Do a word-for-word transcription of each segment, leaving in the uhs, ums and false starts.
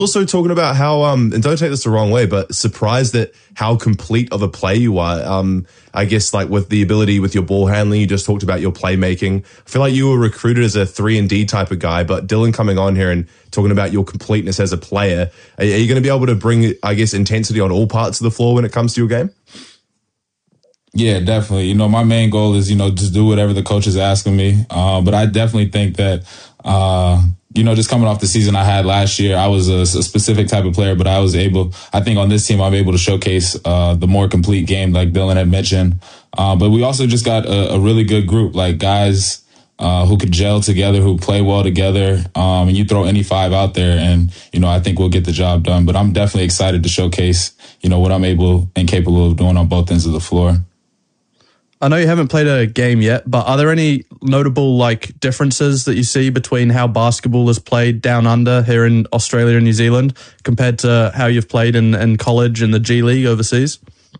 Also talking about how, um, and don't take this the wrong way, but surprised at how complete of a player you are. Um, I guess like with the ability with your ball handling, you just talked about your playmaking. I feel like you were recruited as a three and D type of guy, but Dylan coming on here and talking about your completeness as a player, are, are you going to be able to bring, I guess, intensity on all parts of the floor when it comes to your game? Yeah, definitely. You know, my main goal is, you know, just do whatever the coach is asking me. Uh, but I definitely think that, uh, you know, just coming off the season I had last year, I was a, a specific type of player, but I was able, I think on this team, I'm able to showcase uh, the more complete game, like Dylan had mentioned. Uh, but we also just got a, a really good group, like guys uh, who could gel together, who play well together. Um, and you throw any five out there and, you know, I think we'll get the job done. But I'm definitely excited to showcase, you know, what I'm able and capable of doing on both ends of the floor. I know you haven't played a game yet, but are there any notable like differences that you see between how basketball is played down under here in Australia and New Zealand compared to how you've played in, in college and the G League overseas?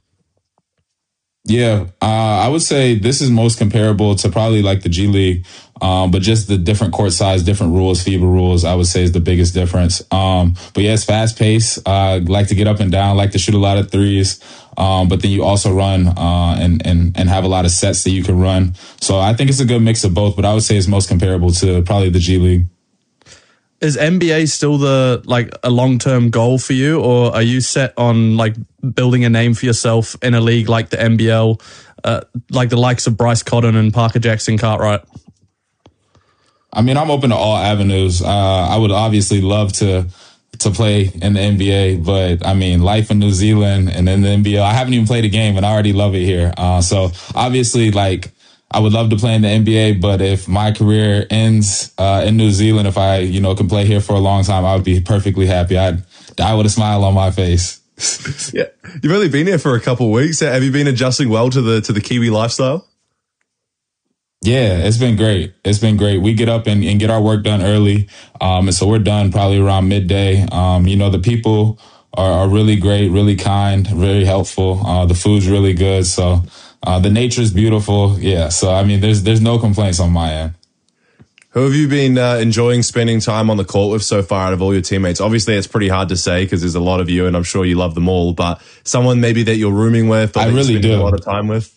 Yeah, uh, I would say this is most comparable to probably like the G League, um, but just the different court size, different rules, FIBA rules, I would say is the biggest difference. Um, but yeah, it's fast paced. Uh, like to get up and down, like to shoot a lot of threes. Um, but then you also run uh, and, and, and have a lot of sets that you can run. So I think it's a good mix of both, but I would say it's most comparable to probably the G League. Is N B A still the like a long-term goal for you, or are you set on like building a name for yourself in a league like the N B L, uh, like the likes of Bryce Cotton and Parker Jackson Cartwright? I mean, I'm open to all avenues. Uh, I would obviously love to to play in the N B A, but I mean, life in New Zealand and then the N B L, I haven't even played a game and I already love it here. Uh, so obviously, like, I would love to play in the N B A, but if my career ends uh, in New Zealand, if I, you know, can play here for a long time, I would be perfectly happy. I'd die with a smile on my face. Yeah, you've only been here for a couple of weeks. Have you been adjusting well to the to the Kiwi lifestyle? Yeah, it's been great. It's been great. We get up and, and get our work done early. Um, and so we're done probably around midday. Um, you know, the people are, are really great, really kind, very helpful. Uh, the food's really good. So uh, the nature's beautiful. Yeah. So, I mean, there's there's no complaints on my end. Who have you been uh, enjoying spending time on the court with so far out of all your teammates? Obviously, it's pretty hard to say because there's a lot of you and I'm sure you love them all, but someone maybe that you're rooming with or I that really you're spending do. a lot of time with?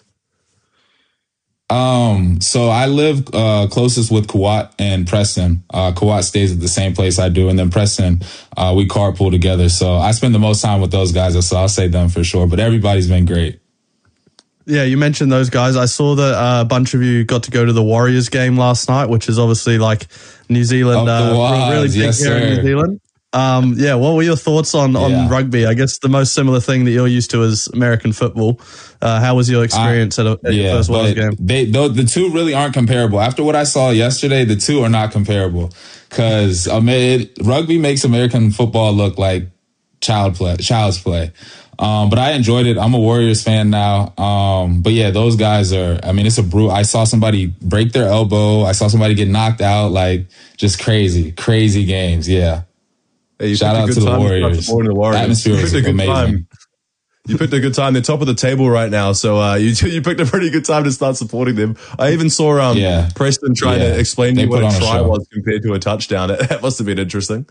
Um, so I live uh, closest with Kawhi and Preston. Uh, Kawhi stays at the same place I do, and then Preston, uh, we carpool together. So I spend the most time with those guys, so I'll say them for sure. But everybody's been great. Yeah, you mentioned those guys. I saw that uh, a bunch of you got to go to the Warriors game last night, which is obviously like New Zealand, Up the uh, Waz, really big yes, here in sir. New Zealand. Um, yeah, what were your thoughts on, on Yeah. rugby? I guess the most similar thing that you're used to is American football. Uh, how was your experience I, at, a, at yeah, your first Wales but game? They, the, the two really aren't comparable. After what I saw yesterday, the two are not comparable because um, it, rugby makes American football look like child play, child's play. Um, but I enjoyed it. I'm a Warriors fan now. Um, but yeah, those guys are, I mean, it's a brute. I saw somebody break their elbow. I saw somebody get knocked out. Like just crazy, crazy games. Yeah. Hey, Shout out to the Warriors. The Warriors. The atmosphere was amazing. Time. You picked a good time. They're top of the table right now, so uh, you you picked a pretty good time to start supporting them. I even saw um, yeah. Preston trying yeah. to explain to they you what a try a was compared to a touchdown. That must have been interesting.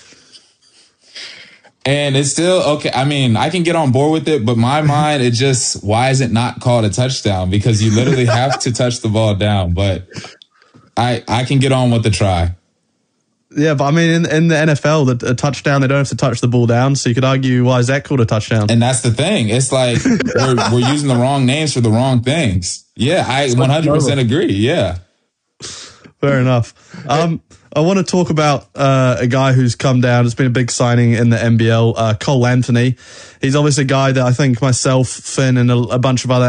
And it's still okay. I mean, I can get on board with it, but my mind, it just, why is it not called a touchdown? Because you literally have to touch the ball down. But I I can get on with the try. Yeah, but I mean, in, in the N F L, the, a touchdown, they don't have to touch the ball down. So you could argue, why is that called a touchdown? And that's the thing. It's like we're, we're using the wrong names for the wrong things. Yeah, I one hundred percent agree. Yeah. Fair enough. Um, I want to talk about uh, a guy who's come down. It's been a big signing in the N B L, uh, Cole Anthony. He's obviously a guy that I think myself, Finn, and a, a bunch of other